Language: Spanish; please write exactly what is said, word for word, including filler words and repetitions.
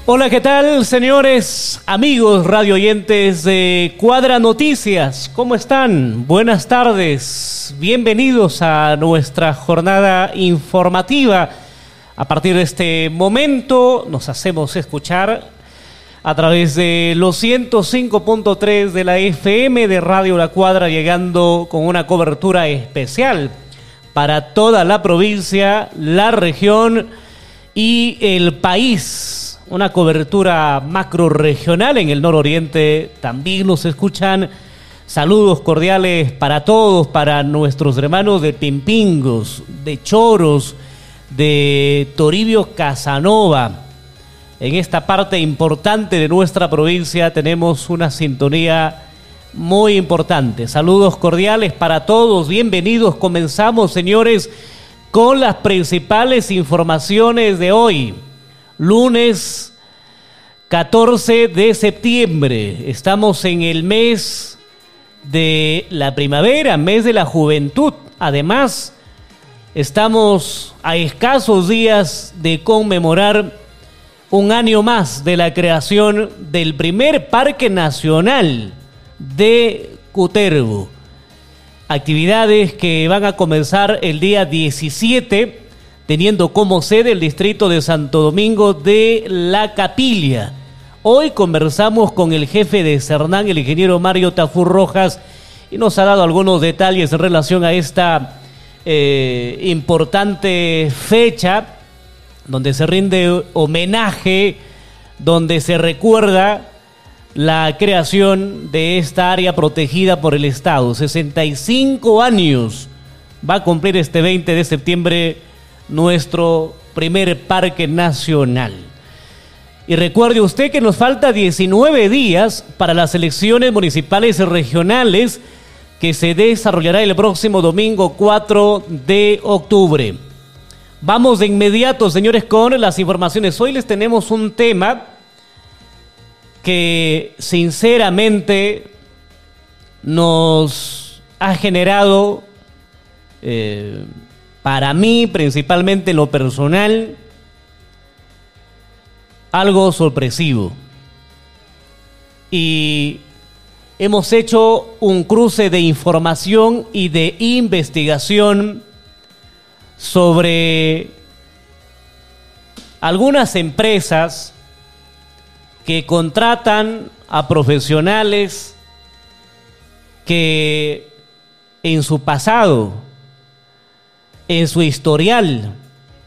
Hola, ¿qué tal, señores, amigos, radio oyentes de Cuadra Noticias? ¿Cómo están? Buenas tardes. Bienvenidos a nuestra jornada informativa. A partir de este momento nos hacemos escuchar a través de los ciento cinco punto tres de la F M de Radio La Cuadra, llegando con una cobertura especial para toda la provincia, la región y el país. Una cobertura macro-regional en el nororiente. También nos escuchan. Saludos cordiales para todos, para nuestros hermanos de Pimpingos, de Choros, de Toribio Casanova. En esta parte importante de nuestra provincia tenemos una sintonía muy importante. Saludos cordiales para todos. Bienvenidos. Comenzamos, señores, con las principales informaciones de hoy. Lunes catorce de septiembre, estamos en el mes de la primavera, mes de la juventud. Además, estamos a escasos días de conmemorar un año más de la creación del primer Parque Nacional de Cutervo. Actividades que van a comenzar el día diecisiete, teniendo como sede el distrito de Santo Domingo de la Capilla. Hoy conversamos con el jefe de Cernán, el ingeniero Mario Tafur Rojas, y nos ha dado algunos detalles en relación a esta eh, importante fecha, donde se rinde homenaje, donde se recuerda la creación de esta área protegida por el Estado. sesenta y cinco años va a cumplir este veinte de septiembre nuestro primer parque nacional. Y recuerde usted que nos falta diecinueve días para las elecciones municipales y regionales que se desarrollará el próximo domingo cuatro de octubre. Vamos de inmediato, señores, con las informaciones. Hoy les tenemos un tema que sinceramente nos ha generado eh, para mí, principalmente en lo personal, algo sorpresivo. Y hemos hecho un cruce de información y de investigación sobre algunas empresas que contratan a profesionales que en su pasado, en su historial,